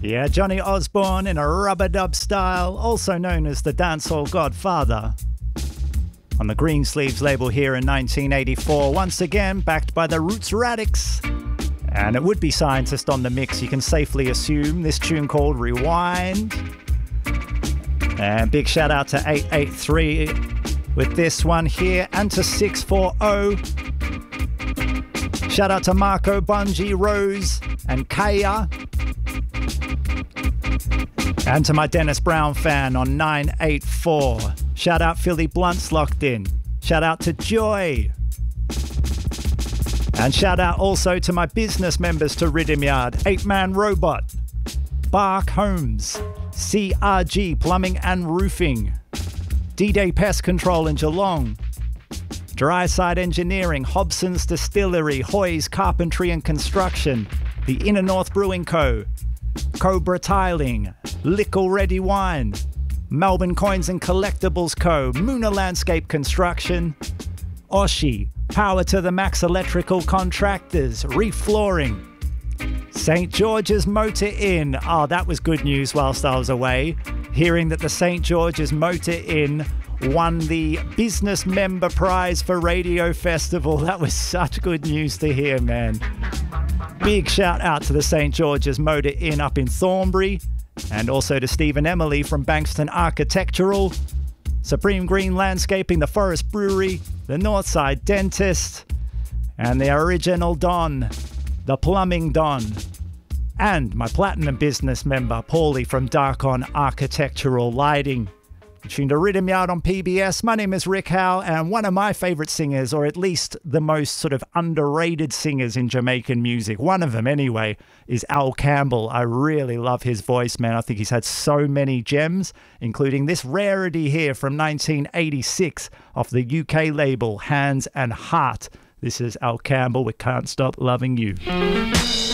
Yeah, Johnny Osborne in a rub-a-dub style, also known as the dancehall godfather. On the Greensleeves label here in 1984, once again backed by the Roots Radics. And it would be Scientist on the mix, you can safely assume. This tune called Rewind. And big shout out to 883 with this one here, and to 640. Shout out to Marco, Bungie, Rose, and Kaya. And to my Dennis Brown fan on 984. Shout out Philly Blunts locked in. Shout out to Joy. And shout out also to my business members to Rhythm Yard. 8-Man Robot, Bark Homes, CRG Plumbing and Roofing, D-Day Pest Control in Geelong, Dryside Engineering, Hobson's Distillery, Hoy's Carpentry and Construction, the Inner North Brewing Co., Cobra Tiling, Lickle Ready Wine, Melbourne Coins and Collectibles Co., Moona Landscape Construction, Oshi, Power to the Max Electrical Contractors, Reef Flooring, St. George's Motor Inn. Oh, that was good news whilst I was away, hearing that the St. George's Motor Inn won the Business Member Prize for Radio Festival. That was such good news to hear, man. Big shout out to the St. George's Motor Inn up in Thornbury, and also to Steve and Emily from Bankston Architectural, Supreme Green Landscaping, the Forest Brewery, the Northside Dentist, and the Original Don, the Plumbing Don, and my Platinum Business member, Paulie from Dark On Architectural Lighting. You're tuned to Rhythm Yard on PBS. My name is Rick Howe, and one of my favourite singers, or at least the most sort of underrated singers in Jamaican music, one of them anyway, is Al Campbell. I really love his voice, man. I think he's had so many gems, including this rarity here from 1986 off the UK label Hands and Heart. This is Al Campbell with Can't Stop Loving You.